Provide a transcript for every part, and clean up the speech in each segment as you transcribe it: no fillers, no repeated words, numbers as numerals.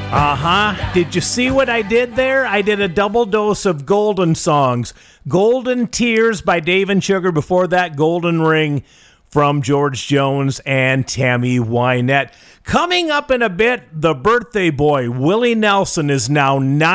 Did you see what I did there? I did a double dose of Golden songs. Golden Tears by Dave and Sugar. Before that, Golden Ring from George Jones and Tammy Wynette. Coming up in a bit, the birthday boy, Willie Nelson, is now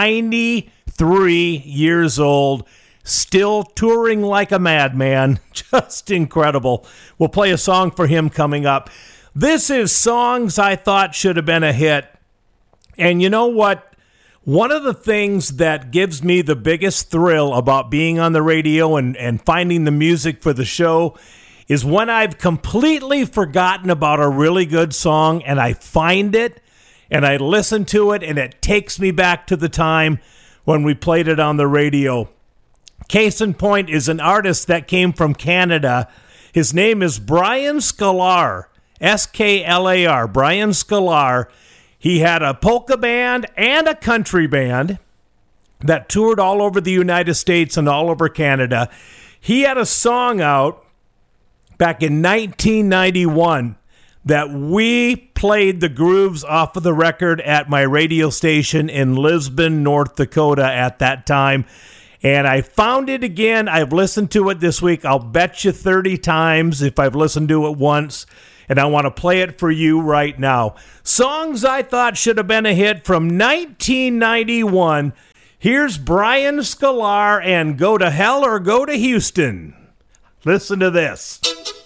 93 years old. Still touring like a madman. Just incredible. We'll play a song for him coming up. This is Songs I Thought Should Have Been a Hit. And you know what? One of the things that gives me the biggest thrill about being on the radio and finding the music for the show is when I've completely forgotten about a really good song and I find it and I listen to it and it takes me back to the time when we played it on the radio. Case in point is an artist that came from Canada. His name is Brian Sklar, S-K-L-A-R, Brian Sklar. He had a polka band and a country band that toured all over the United States and all over Canada. He had a song out back in 1991 that we played the grooves off of the record at my radio station in Lisbon, North Dakota at that time. And I found it again. I've listened to it this week. I'll bet you 30 times if I've listened to it once. And I want to play it for you right now. Songs I Thought Should Have Been a Hit from 1991. Here's Brian Sklar and Go to Hell or Go to Houston. Listen to this.